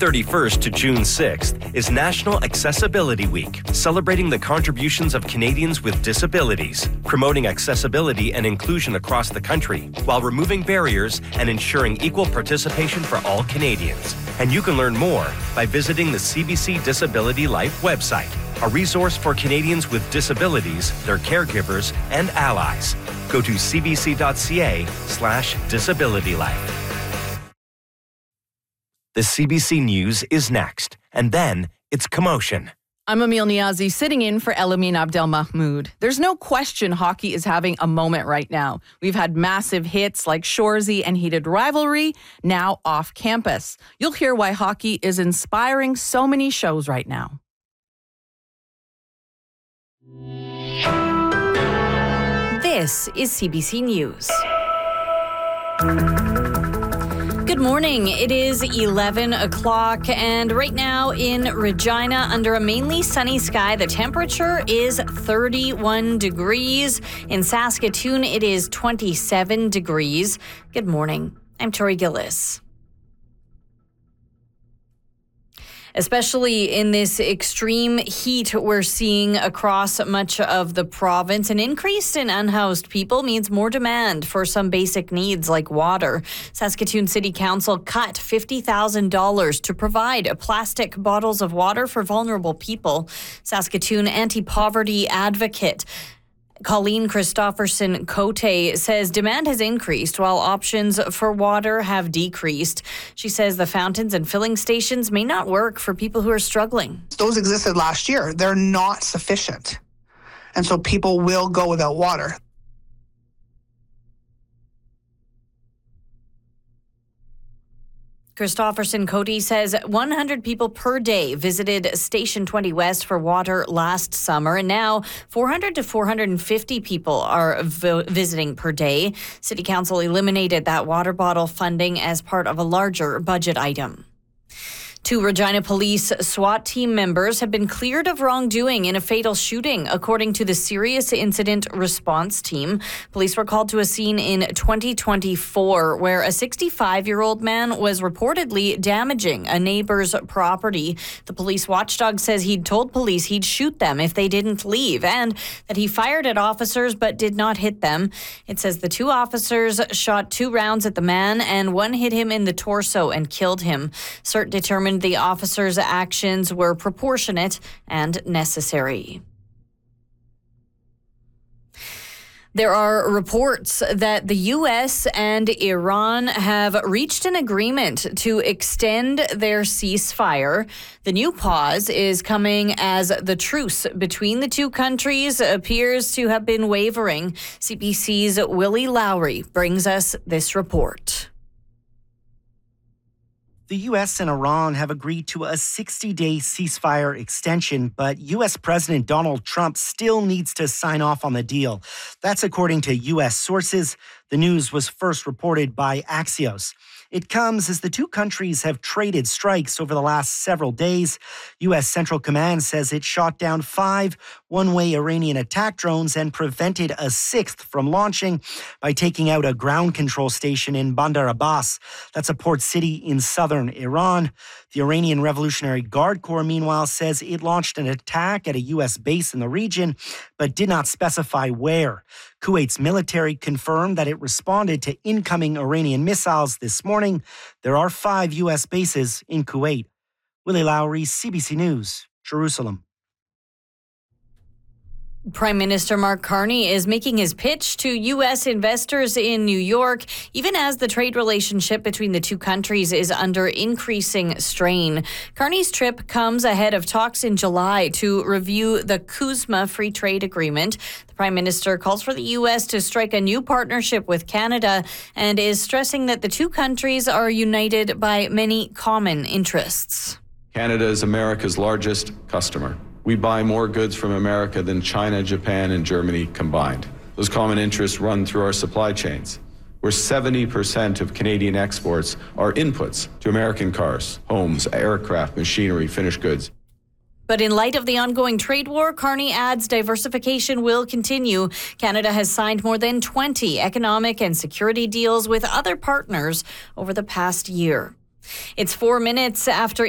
31st to June 6th is National Accessibility Week, celebrating the contributions of Canadians with disabilities, promoting accessibility and inclusion across the country, while removing barriers and ensuring equal participation for all Canadians. And you can learn more by visiting the CBC Disability Life website, a resource for Canadians with disabilities, their caregivers, and allies. Go to cbc.ca/disabilitylife. The CBC News is next, and then it's Commotion. I'm Emil Niazi, sitting in for Elamin Abdelmahmoud. There's no question hockey is having a moment right now. We've had massive hits like Shoresy and heated rivalry, now off campus. You'll hear why hockey is inspiring so many shows right now. This is CBC News. Good morning. It is 11 o'clock, and right now in Regina, under a mainly sunny sky, the temperature is 31 degrees. In Saskatoon, it is 27 degrees. Good morning. I'm Tori Gillis. Especially in this extreme heat we're seeing across much of the province, an increase in unhoused people means more demand for some basic needs like water. Saskatoon City Council cut $50,000 to provide plastic bottles of water for vulnerable people. Saskatoon anti-poverty advocate Colleen Christopherson Cote says demand has increased while options for water have decreased. She says the fountains and filling stations may not work for people who are struggling. Those existed last year. They're not sufficient. And so people will go without water. Christopherson Cody says 100 people per day visited Station 20 West for water last summer, and now 400 to 450 people are visiting per day. City Council eliminated that water bottle funding as part of a larger budget item. 2 Regina Police SWAT team members have been cleared of wrongdoing in a fatal shooting, according to the Serious Incident Response Team. Police were called to a scene in 2024 where a 65-year-old man was reportedly damaging a neighbor's property. The police watchdog says he'd told police he'd shoot them if they didn't leave, and that he fired at officers but did not hit them. It says the 2 officers shot 2 rounds at the man and one hit him in the torso and killed him. CERT determined the officers' actions were proportionate and necessary. There are reports that the U.S. and Iran have reached an agreement to extend their ceasefire. The new pause is coming as the truce between the 2 countries appears to have been wavering. CBC's Willie Lowry brings us this report. The U.S. and Iran have agreed to a 60-day ceasefire extension, but U.S. President Donald Trump still needs to sign off on the deal. That's according to U.S. sources. The news was first reported by Axios. It comes as the 2 countries have traded strikes over the last several days. U.S. Central Command says it shot down 5 one-way Iranian attack drones and prevented a 6th from launching by taking out a ground control station in Bandar Abbas. That's a port city in southern Iran. The Iranian Revolutionary Guard Corps, meanwhile, says it launched an attack at a U.S. base in the region, but did not specify where. Kuwait's military confirmed that it responded to incoming Iranian missiles this morning. There are 5 U.S. bases in Kuwait. Willie Lowry, CBC News, Jerusalem. Prime Minister Mark Carney is making his pitch to U.S. investors in New York, even as the trade relationship between the 2 countries is under increasing strain. Carney's trip comes ahead of talks in July to review the CUSMA free trade agreement. The Prime Minister calls for the U.S. to strike a new partnership with Canada and is stressing that the 2 countries are united by many common interests. Canada is America's largest customer. We buy more goods from America than China, Japan, and Germany combined. Those common interests run through our supply chains, where 70% of Canadian exports are inputs to American cars, homes, aircraft, machinery, finished goods. But in light of the ongoing trade war, Carney adds diversification will continue. Canada has signed more than 20 economic and security deals with other partners over the past year. It's 4 minutes after